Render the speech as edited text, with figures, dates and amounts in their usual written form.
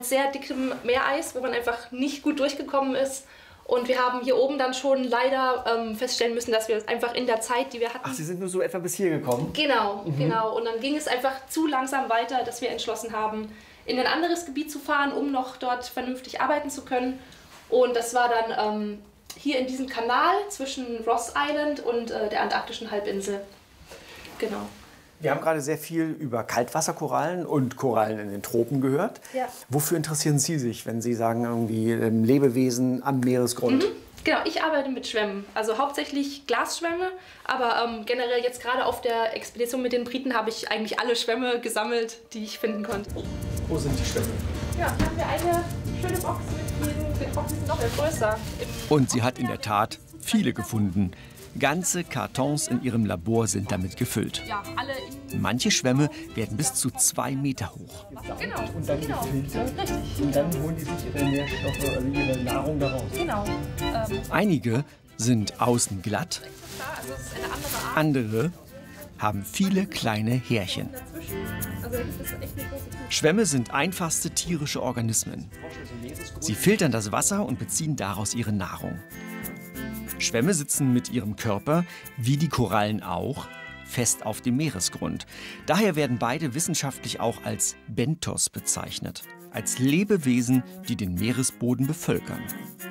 Sehr dickem Meereis, wo man einfach nicht gut durchgekommen ist. Und wir haben hier oben dann schon leider feststellen müssen, dass wir einfach in der Zeit, die wir hatten... Ach, Sie sind nur so etwa bis hier gekommen? Genau, genau. Und dann ging es einfach zu langsam weiter, dass wir entschlossen haben, in ein anderes Gebiet zu fahren, um noch dort vernünftig arbeiten zu können. Und das war dann hier in diesem Kanal zwischen Ross Island und der antarktischen Halbinsel. Genau. Wir haben gerade sehr viel über Kaltwasserkorallen und Korallen in den Tropen gehört. Ja. Wofür interessieren Sie sich, wenn Sie sagen, irgendwie Lebewesen am Meeresgrund? Genau, ich arbeite mit Schwämmen, also hauptsächlich Glasschwämme, aber generell jetzt gerade auf der Expedition mit den Briten habe ich eigentlich alle Schwämme gesammelt, die ich finden konnte. Wo sind die Schwämme? Ja, hier haben wir eine schöne Box mit diesen getrockneten, noch größer. Und sie hat in der Tat viele gefunden. Ganze Kartons in ihrem Labor sind damit gefüllt. Ja, alle Manche Schwämme werden bis zu 2 Meter hoch. Genau. Und dann gefiltert. Richtig. Und dann holen die sich ihre Nährstoffe, also ihre Nahrung daraus. Genau. Einige sind außen glatt, Also es ist eine andere Art. andere haben viele kleine Härchen. Also da gibt es echt eine große Vielfalt. Schwämme sind einfachste tierische Organismen. Sie filtern das Wasser und beziehen daraus ihre Nahrung. Schwämme sitzen mit ihrem Körper, wie die Korallen auch, fest auf dem Meeresgrund. Daher werden beide wissenschaftlich auch als Benthos bezeichnet, als Lebewesen, die den Meeresboden bevölkern.